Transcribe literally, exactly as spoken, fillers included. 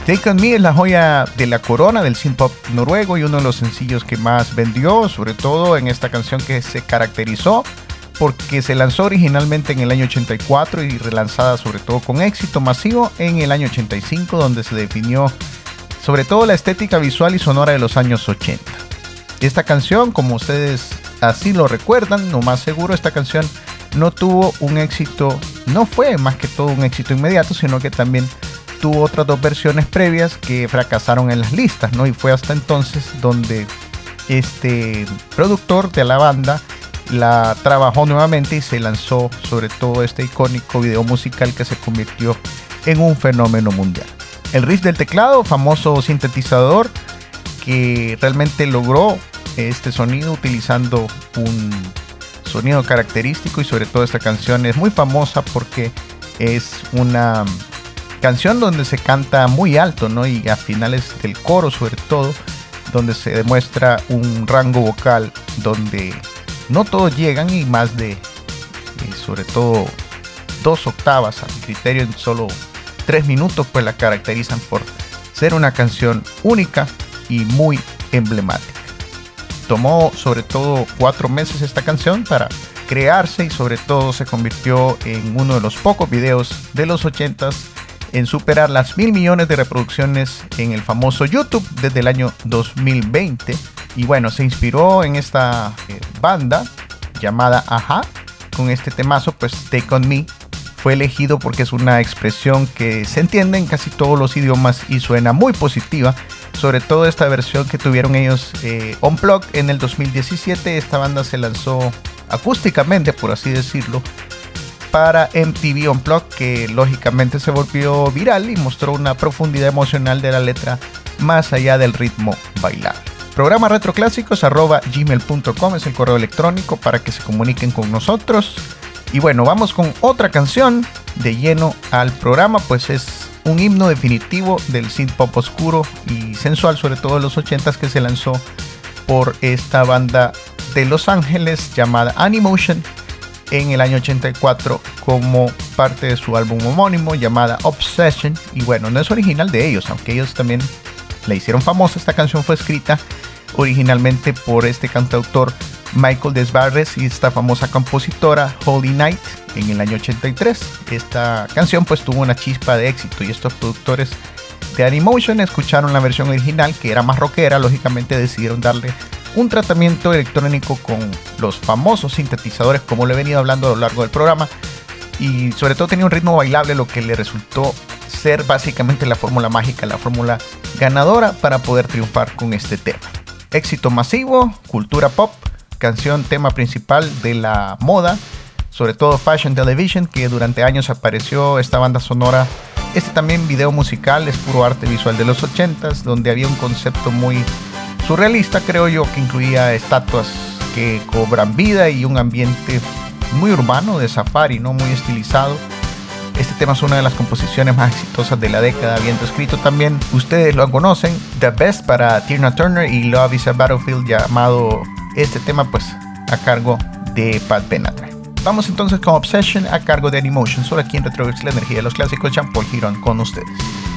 Take On Me es la joya de la corona del synth pop noruego y uno de los sencillos que más vendió, sobre todo en esta canción que se caracterizó porque se lanzó originalmente en el año ochenta y cuatro y relanzada sobre todo con éxito masivo en el año ochenta y cinco, donde se definió sobre todo la estética visual y sonora de los años ochenta. Esta canción, como ustedes así lo recuerdan, no más seguro, esta canción no tuvo un éxito, no fue más que todo un éxito inmediato, sino que también tuvo otras dos versiones previas que fracasaron en las listas, ¿no? Y fue hasta entonces donde este productor de la banda la trabajó nuevamente y se lanzó sobre todo este icónico video musical que se convirtió en un fenómeno mundial. El riff del teclado, famoso sintetizador que realmente logró este sonido utilizando un sonido característico, y sobre todo esta canción es muy famosa porque es una canción donde se canta muy alto, ¿no? Y a finales del coro sobre todo, donde se demuestra un rango vocal donde no todos llegan y más de, y sobre todo, dos octavas a mi criterio en solo tres minutos, pues la caracterizan por ser una canción única y muy emblemática. Tomó sobre todo cuatro meses esta canción para crearse y sobre todo se convirtió en uno de los pocos videos de los ochentas en superar las mil millones de reproducciones en el famoso YouTube desde el año dos mil veinte. Y bueno, se inspiró en esta eh, banda llamada a-ha con este temazo, pues Take On Me fue elegido porque es una expresión que se entiende en casi todos los idiomas y suena muy positiva, sobre todo esta versión que tuvieron ellos eh, Unplugged en el dos mil diecisiete. Esta banda se lanzó acústicamente, por así decirlo, para M T V Unplugged, que lógicamente se volvió viral y mostró una profundidad emocional de la letra más allá del ritmo bailable. Programa retroclásicos arroba gmail punto com es el correo electrónico para que se comuniquen con nosotros. Y bueno, vamos con otra canción de lleno al programa, pues es un himno definitivo del synth pop oscuro y sensual, sobre todo de los ochentas, que se lanzó por esta banda de Los Ángeles llamada Animotion en el año ochenta y cuatro como parte de su álbum homónimo llamada Obsession. Y bueno, no es original de ellos, aunque ellos también la hicieron famosa. Esta canción fue escrita originalmente por este cantautor Michael Desbarres y esta famosa compositora Holy Night en el año ochenta y tres. Esta canción pues tuvo una chispa de éxito y estos productores de Animotion escucharon la versión original, que era más rockera. Lógicamente decidieron darle un tratamiento electrónico con los famosos sintetizadores, como le he venido hablando a lo largo del programa, y sobre todo tenía un ritmo bailable, lo que le resultó ser básicamente la fórmula mágica, la fórmula ganadora para poder triunfar con este tema. Éxito masivo, cultura pop, canción tema principal de la moda, sobre todo Fashion Television, que durante años apareció esta banda sonora. Este también video musical es puro arte visual de los ochentas, donde había un concepto muy surrealista, creo yo, que incluía estatuas que cobran vida y un ambiente muy urbano de safari, ¿no? Muy estilizado. Este tema es una de las composiciones más exitosas de la década, habiendo escrito también, ustedes lo conocen, The Best para Tina Turner y Love is a Battlefield, llamado este tema pues a cargo de Pat Benatar. Vamos entonces con Obsession a cargo de Animotion, solo aquí en Retroverse, la energía de los clásicos. Jean Paul Girón con ustedes.